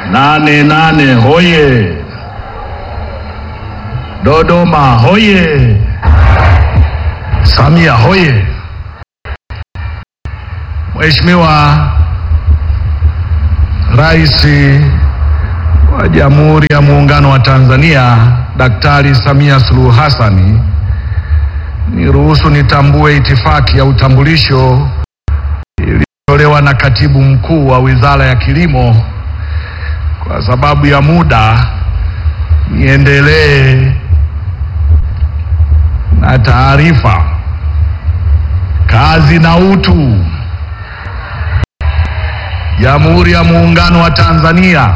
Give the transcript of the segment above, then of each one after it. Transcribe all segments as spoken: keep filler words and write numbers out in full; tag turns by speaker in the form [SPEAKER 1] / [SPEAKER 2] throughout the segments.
[SPEAKER 1] Nane Nane hoye! Dodoma hoye! Samia hoye! Mheshimiwa Rais wa Jamhuri ya Muungano wa Tanzania Daktari Samia Suluhu Hassan, niruhusu nitambue itifaki ya utambulisho iliyotolewa na Katibu Mkuu wa Wizara ya Kilimo. Kwa sababu ya muda, niendelee na taarifa. Kazi na utu. Jamhuri ya Muungano wa Tanzania.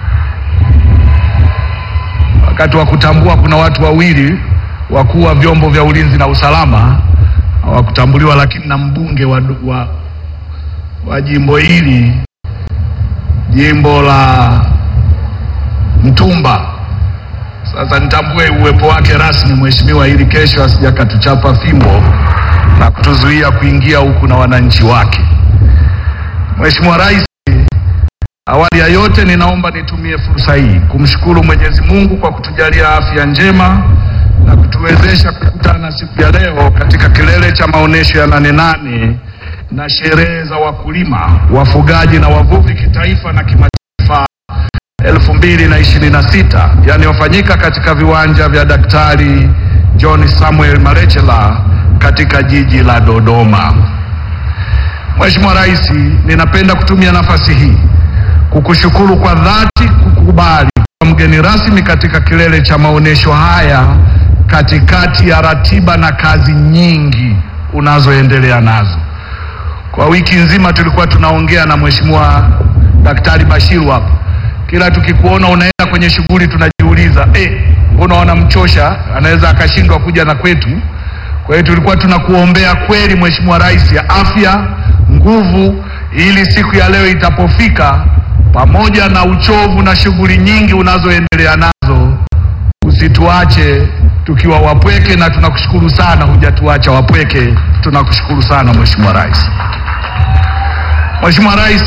[SPEAKER 1] Wakati wa kutambua, kuna watu wawili wakuu wa vyombo vya ulinzi na usalama hawakutambuliwa, lakini na mbunge wa, wa, wa jimbo hili, jimbo la Mtumba. Sasa nitambue uwepo wake rasmi mheshimiwa, ili kesho asija katuchapa fimbo na kutuzuia kuingia huku na wananchi wake. Mheshimiwa Rais, awali ya yote ninaomba nitumie fursa hii kumshukuru Mwenyezi Mungu kwa kutujalia afya njema na kutuwezesha kukutana siku ya leo katika kilele cha maonesho ya Nane Nane na sherehe za wakulima, wafugaji na wavuvi kitaifa na kimataifa elfu mbili na ishirini na sita yanayofanyika katika viwanja vya Daktari John Samuel Malecela katika jiji la Dodoma. Mheshimiwa Rais, ninapenda kutumia nafasi hii kukushukuru kwa dhati kukubali kwa mgeni rasmi katika kilele cha maonesho haya katikati ya ratiba na kazi nyingi unazoendelea nazo. Kwa wiki nzima tulikuwa tunaongea na Mheshimiwa Daktari Bashiru hapa. Kila tukikuona unaenda kwenye shughuli tunajiuliza, eh, mbona wanamchosha, anaweza akashindwa kuja na kwetu. Kwa hiyo tulikuwa tunakuombea kweli Mheshimiwa Rais ya afya, nguvu, ili siku ya leo itapofika, pamoja na uchovu na shughuli nyingi unazoendelea nazo, usituache tukiwa wapweke, na tunakushukuru sana, hujatuacha wapweke. Tunakushukuru sana Mheshimiwa Rais. Mheshimiwa Rais,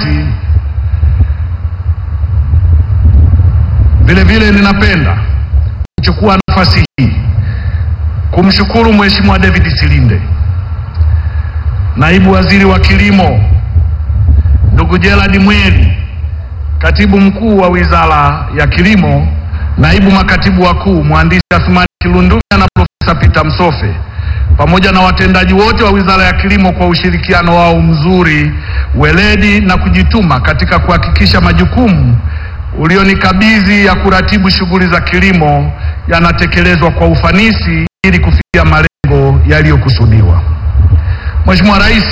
[SPEAKER 1] vile vile ninapenda kuchukua nafasi hii kumshukuru Mheshimiwa David Silinde, Naibu Waziri wa Kilimo, ndugu Gerald Mweli, Katibu Mkuu wa Wizara ya Kilimo, Naibu Makatibu Wakuu Mhandisi Athmani Kilundumia na Profesa Peter Msofe, pamoja na watendaji wote wa Wizara ya Kilimo kwa ushirikiano wao mzuri, weledi na kujituma katika kuhakikisha majukumu ulionikabidhi ya kuratibu shughuli za kilimo yanatekelezwa kwa ufanisi ili kufikia malengo yaliyokusudiwa. Mheshimiwa Rais,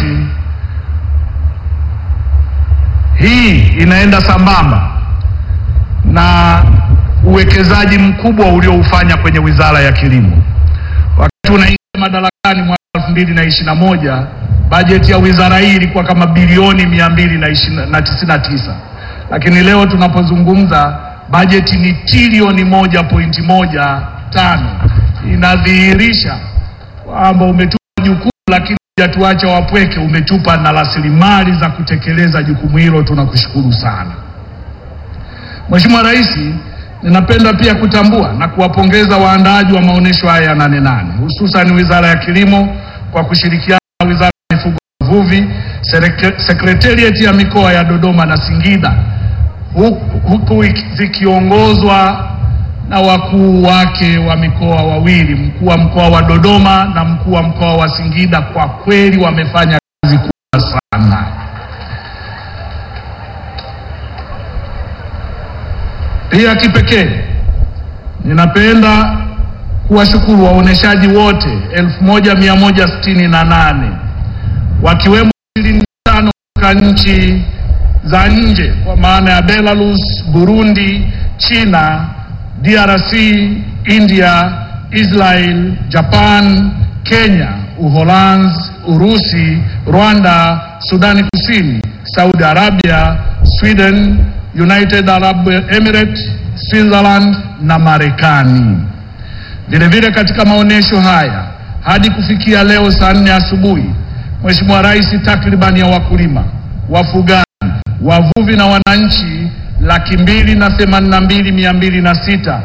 [SPEAKER 1] hii inaenda sambamba na uwekezaji mkubwa ulioufanya kwenye Wizara ya Kilimo. Wakati unaingia madarakani mwaka elfu mbili na ishirini na moja, bajeti ya wizara hii ilikuwa kama bilioni mia mbili na tisini na tisa. Lakini leo tunapozungumza bajeti ni trilioni moja pointi moja tano. Inadhihirisha kwamba umetupa jukumu, lakini hujatuacha wapweke, umetupa na rasilimali za kutekeleza jukumu hilo. Tunakushukuru sana Mheshimiwa Rais. Ninapenda pia kutambua na kuwapongeza waandaaji wa maonesho haya ya Nane Nane, hususan Wizara ya Kilimo kwa kushirikiana na Wizara ya Mifugo na Uvuvi, Sekretarieti ya mikoa ya Dodoma na Singida, huku zikiongozwa na wakuu wake wa mikoa wawili, mkuu wa mkoa wa Dodoma na mkuu wa mkoa wa Singida. Kwa kweli wamefanya kazi kubwa sana. Pia kipekee ninapenda kuwashukuru waoneshaji wote elfu moja mia moja sitini na nane wakiwemo ishirini na tano kutoka nchi za nje kwa maana ya Belarus, Burundi, China, D R C, India, Israel, Japan, Kenya, Uholanzi, Urusi, Rwanda, Sudani Kusini, Saudi Arabia, Sweden, United Arab Emirates, Switzerland na Marekani. Vile vile katika maonesho haya hadi kufikia leo saa nne asubuhi, Mheshimiwa Rais, takriban ya wakulima, wafugaji, wavuvi na wananchi laki mbili na themanini na mbili mia mbili na sita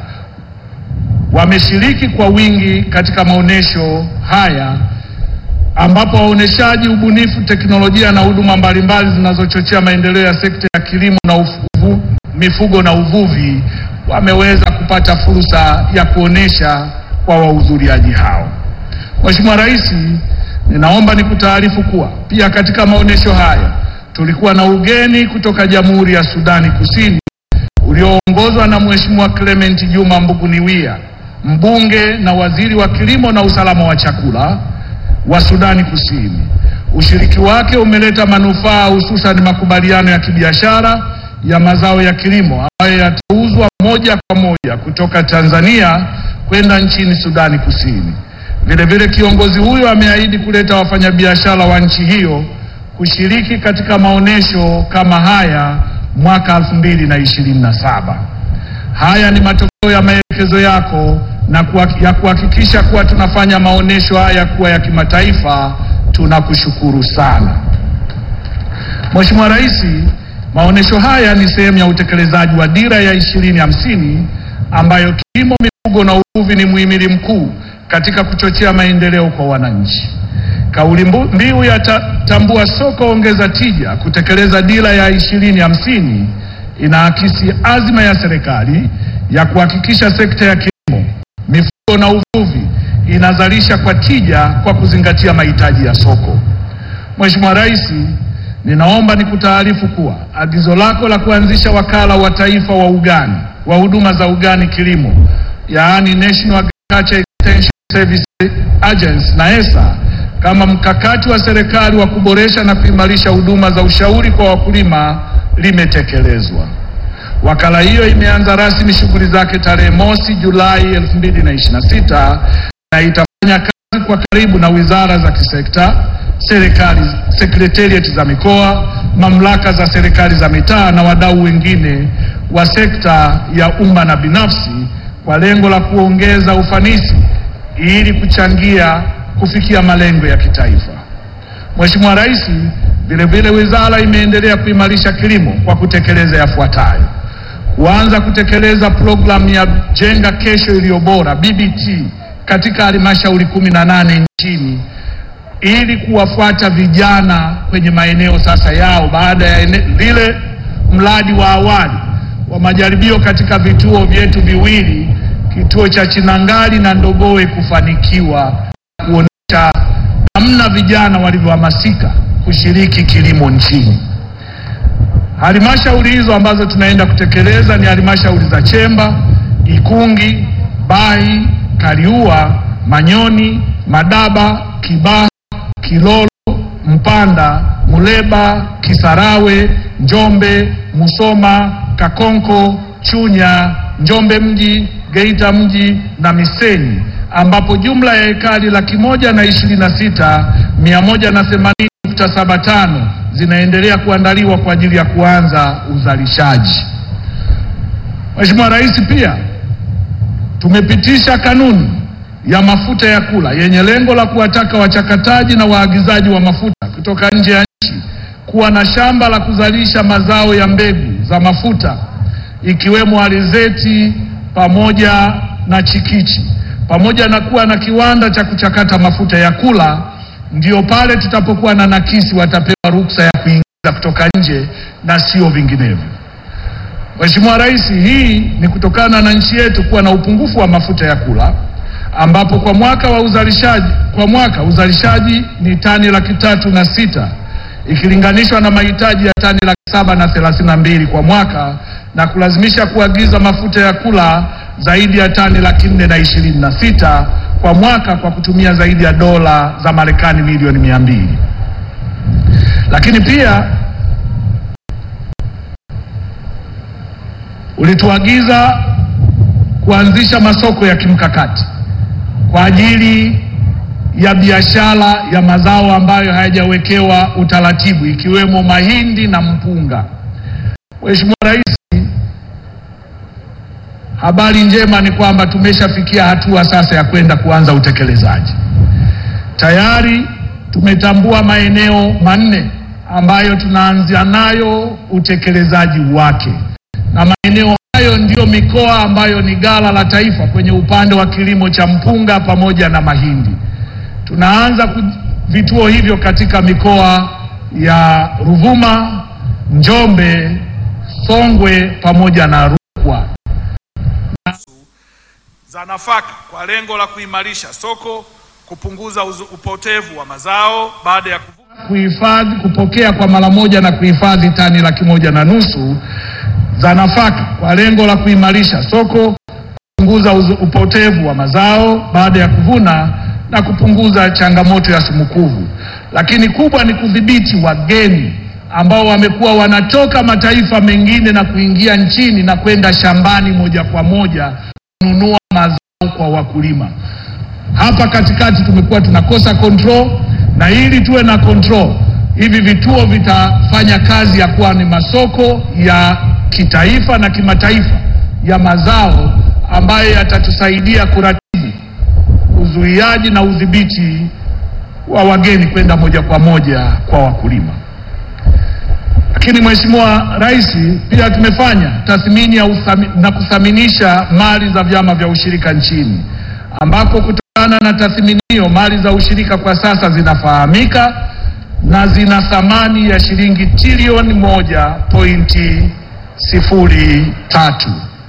[SPEAKER 1] wameshiriki kwa wingi katika maonesho haya, ambapo waoneshaji ubunifu, teknolojia na huduma mbalimbali zinazochochea maendeleo ya sekta ya kilimo na ufu, mifugo na uvuvi wameweza kupata fursa ya kuonesha kwa wahudhuriaji hao. Mheshimiwa Rais, ninaomba nikutaarifu kuwa pia katika maonesho haya tulikuwa na ugeni kutoka Jamhuri ya Sudani Kusini ulioongozwa na Mheshimiwa Clement Juma Mbuguniwia, mbunge na waziri wa kilimo na usalama wa chakula wa Sudani Kusini. Ushiriki wake umeleta manufaa, hususan makubaliano ya kibiashara ya mazao ya kilimo ambayo yatauzwa moja kwa moja kutoka Tanzania kwenda nchini Sudani Kusini. Vile vile kiongozi huyo ameahidi kuleta wafanyabiashara wa nchi hiyo kushiriki katika maonesho kama haya mwaka elfu mbili na ishirini na saba. Haya ni matokeo ya maelekezo yako na kuwa, ya kuhakikisha kuwa tunafanya maonesho haya kuwa ya kimataifa. Tunakushukuru sana. Mheshimiwa Rais, maonesho haya ni sehemu ya utekelezaji wa dira ya ishirini hamsini ambayo kilimo, mifugo na uvuvi ni muhimili mkuu katika kuchochea maendeleo kwa wananchi. Kauli mbiu ya ta, tambua soko, ongeza tija, kutekeleza dira ya ishirini hamsini inaakisi azma ya serikali ya kuhakikisha sekta ya kilimo, mifugo na uvuvi inazalisha kwa tija kwa kuzingatia mahitaji ya soko. Mheshimiwa Rais, ninaomba nikutaarifu kuwa agizo lako la kuanzisha wakala wa taifa wa ugani wa huduma za ugani kilimo, yaani National Agriculture Extension Service Agency na ESA, kama mkakati wa serikali wa kuboresha na kuimarisha huduma za ushauri kwa wakulima limetekelezwa. Wakala hiyo imeanza rasmi shughuli zake tarehe mosi Julai elfu mbili na ishirini na sita na itafanya kazi kwa karibu na wizara za kisekta, serikali, sekretariat za mikoa, mamlaka za serikali za mitaa na wadau wengine wa sekta ya umma na binafsi kwa lengo la kuongeza ufanisi ili kuchangia kufikia malengo ya kitaifa. Mheshimiwa Rais, vile vile wizara imeendelea kuimarisha kilimo kwa kutekeleza yafuatayo: kuanza kutekeleza programu ya Jenga Kesho Iliyo Bora B B T katika halmashauri kumi na nane nchini ili kuwafuata vijana kwenye maeneo sasa yao baada ya vile mradi wa awali wa majaribio katika vituo vyetu viwili, kituo cha Chinangali na Ndogowe, kufanikiwa kuonesha namna vijana walivyohamasika kushiriki kilimo nchini. Halmashauri hizo ambazo tunaenda kutekeleza ni halmashauri za Chemba, Ikungi, Bahi, Kaliua, Manyoni, Madaba, Kibaha, Kilolo, Mpanda, Muleba, Kisarawe, Njombe, Musoma, Kakonko, Chunya, Njombe mji, Geita mji na Misenyi, ambapo jumla ya ekari laki moja na ishirini na sita mia moja na themanini nukta saba tano zinaendelea kuandaliwa kwa ajili ya kuanza uzalishaji. Mheshimiwa Rais, pia tumepitisha kanuni ya mafuta ya kula yenye lengo la kuwataka wachakataji na waagizaji wa mafuta kutoka nje ya nchi kuwa na shamba la kuzalisha mazao ya mbegu za mafuta ikiwemo alizeti pamoja na chikichi, pamoja na kuwa na kiwanda cha kuchakata mafuta ya kula. Ndio pale tutapokuwa na nakisi watapewa ruksa ya kuingiza kutoka nje na sio vinginevyo. Mheshimiwa Rais, hii ni kutokana na nchi yetu kuwa na upungufu wa mafuta ya kula, ambapo kwa mwaka wa uzalishaji kwa mwaka uzalishaji ni tani laki tatu na sita ikilinganishwa na mahitaji ya tani laki saba na thelathini na mbili kwa mwaka, na kulazimisha kuagiza mafuta ya kula zaidi ya tani laki nne na ishirini na sita kwa mwaka kwa kutumia zaidi ya dola za Marekani milioni mia mbili. Lakini pia ulituagiza kuanzisha masoko ya kimkakati kwa ajili ya biashara ya mazao ambayo hayajawekewa utaratibu ikiwemo mahindi na mpunga. Mheshimiwa Rais, habari njema ni kwamba tumeshafikia hatua sasa ya kwenda kuanza utekelezaji. Tayari tumetambua maeneo manne ambayo tunaanza nayo utekelezaji wake, na maeneo hayo ndiyo mikoa ambayo ni ghala la taifa kwenye upande wa kilimo cha mpunga pamoja na mahindi. Tunaanza vituo hivyo katika mikoa ya Ruvuma, Njombe, Songwe pamoja na Rukwa
[SPEAKER 2] za nafaka kwa lengo la kuimarisha soko, kupunguza upotevu wa mazao baada ya
[SPEAKER 1] kuhifadhi, kupokea kwa mara moja na kuhifadhi tani laki moja na nusu za nafaka kwa lengo la kuimarisha soko, kupunguza upotevu wa mazao baada ya kuvuna na kupunguza changamoto ya sumukuvu. Lakini kubwa ni kudhibiti wageni ambao wamekuwa wanatoka mataifa mengine na kuingia nchini na kwenda shambani moja kwa moja kununua mazao kwa wakulima. Hapa katikati tumekuwa tunakosa control, na ili tuwe na control, hivi vituo vitafanya kazi ya kuwa ni masoko ya kitaifa na kimataifa ya mazao ambayo yatatusaidia kuratibu uzuiaji na udhibiti wa wageni kwenda moja kwa moja kwa wakulima. Lakini Mheshimiwa Rais, pia tumefanya tathmini ya uthami, na kuthaminisha mali za vyama vya ushirika nchini, ambapo kutokana na tathmini hiyo mali za ushirika kwa sasa zinafahamika na zina thamani ya shilingi trilioni moja pointi sifuri tatu.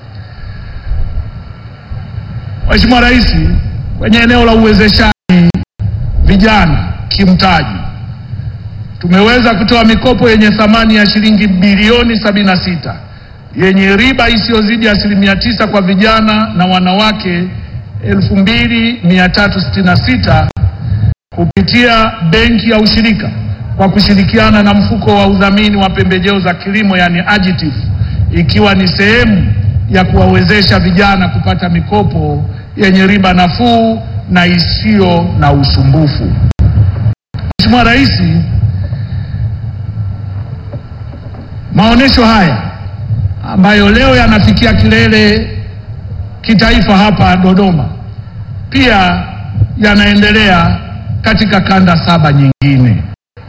[SPEAKER 1] Mheshimiwa Rais, kwenye eneo la uwezeshaji vijana kimtaji, tumeweza kutoa mikopo yenye thamani ya shilingi bilioni sabini na sita yenye riba isiyozidi asilimia tisa kwa vijana na wanawake elfu mbili mia tatu sitini na sita kupitia benki ya ushirika kwa kushirikiana na mfuko wa udhamini wa pembejeo za kilimo yani AGITIF, ikiwa ni sehemu ya kuwawezesha vijana kupata mikopo yenye riba nafuu na isiyo na usumbufu. Mheshimiwa Rais, maonesho haya ambayo leo yanafikia kilele kitaifa hapa Dodoma pia yanaendelea katika kanda saba nyingine,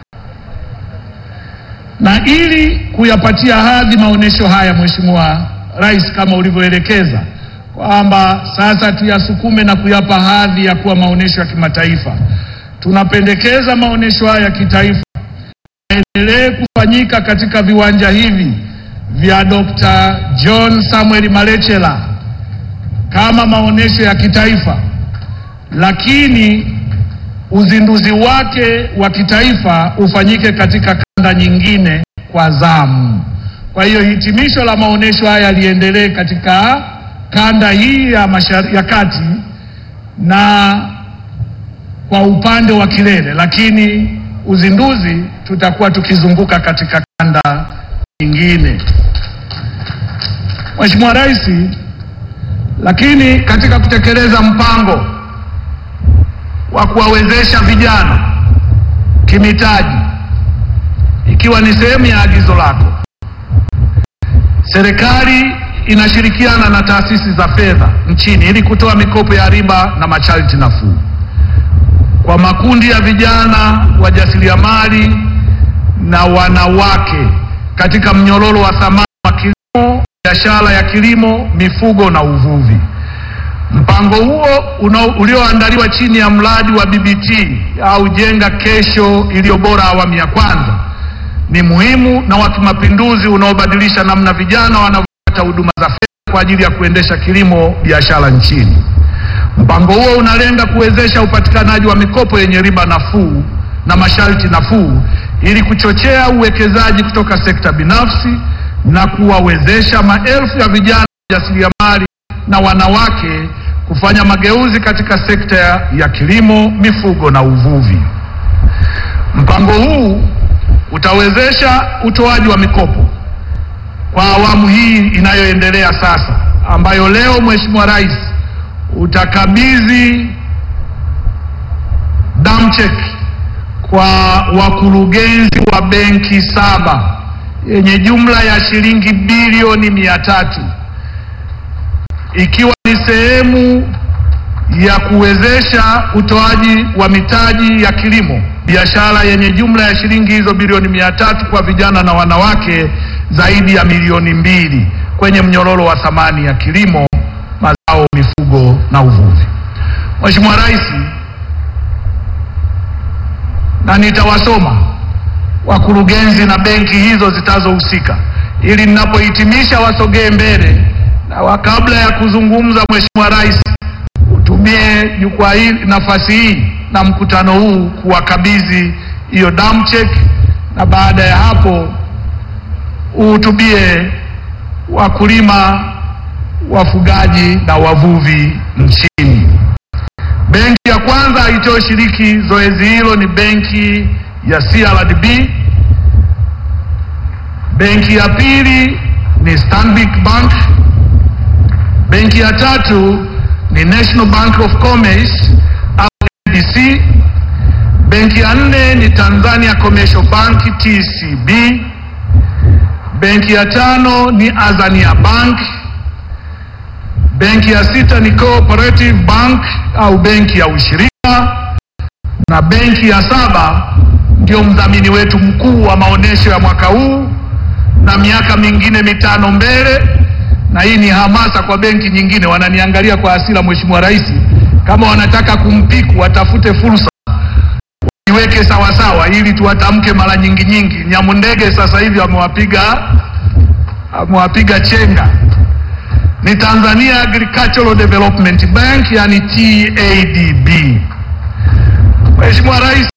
[SPEAKER 1] na ili kuyapatia hadhi maonesho haya, Mheshimiwa Rais, kama ulivyoelekeza kwamba sasa tuyasukume na kuyapa hadhi ya kuwa maonesho ya kimataifa, tunapendekeza maonesho haya ya kitaifa yaendelee kufanyika katika viwanja hivi vya Doctor John Samuel Malecela kama maonesho ya kitaifa, lakini uzinduzi wake wa kitaifa ufanyike katika kanda nyingine kwa zamu. Kwa hiyo hitimisho la maonesho haya liendelee katika kanda hii ya Mashariki ya Kati na kwa upande wa kilele, lakini uzinduzi tutakuwa tukizunguka katika kanda nyingine. Mheshimiwa Rais, lakini katika kutekeleza mpango wa kuwawezesha vijana kimitaji, ikiwa ni sehemu ya agizo lako, serikali inashirikiana na taasisi za fedha nchini ili kutoa mikopo ya riba na masharti nafuu kwa makundi ya vijana wajasiriamali na wanawake katika mnyororo wa thamani wa kilimo, biashara ya kilimo, mifugo na uvuvi. Mpango huo ulioandaliwa chini ya mradi wa B B T au Jenga Kesho Iliyo Bora awamu ya kwanza ni muhimu na wa kimapinduzi unaobadilisha namna vijana wanavyopata huduma za fedha kwa ajili ya kuendesha kilimo biashara nchini. Mpango huo unalenga kuwezesha upatikanaji wa mikopo yenye riba nafuu na masharti nafuu ili kuchochea uwekezaji kutoka sekta binafsi na kuwawezesha maelfu ya vijana wajasiriamali na wanawake kufanya mageuzi katika sekta ya kilimo, mifugo na uvuvi. Mpango huu utawezesha utoaji wa mikopo kwa awamu hii inayoendelea sasa, ambayo leo Mheshimiwa Rais utakabidhi damu cheki kwa wakurugenzi wa benki saba yenye jumla ya shilingi bilioni mia tatu, ikiwa ni sehemu ya kuwezesha utoaji wa mitaji ya kilimo biashara yenye jumla ya shilingi hizo bilioni mia tatu kwa vijana na wanawake zaidi ya milioni mbili kwenye mnyororo wa thamani ya kilimo, mazao, mifugo na uvuvi. Mheshimiwa Rais, na nitawasoma wakurugenzi na benki hizo zitazohusika ili ninapohitimisha wasogee mbele, na kabla ya kuzungumza, Mheshimiwa Rais, utumie jukwaa hili, nafasi hii na mkutano huu kuwakabidhi hiyo damu check, na baada ya hapo uhutubie wakulima, wafugaji na wavuvi nchini. Benki ya kwanza itayoshiriki zoezi hilo ni benki ya C R D B. Benki ya pili ni Stanbic Bank. Benki ya tatu ni National Bank of Commerce au N B C. Benki ya nne ni Tanzania Commercial Bank T C B. Benki ya tano ni Azania Bank. Benki ya sita ni Cooperative Bank au benki ya ushirika, na benki ya saba ndio mdhamini wetu mkuu wa maonesho ya mwaka huu na miaka mingine mitano mbele. Na hii ni hamasa kwa benki nyingine, wananiangalia kwa hasira Mheshimiwa Rais, kama wanataka kumpiku watafute fursa iweke sawa sawa ili tuwatamke mara nyingi nyingi. Nyamundege sasa hivi amewapiga amewapiga chenga. Ni Tanzania Agricultural Development Bank, yani T A D B. Mheshimiwa Rais,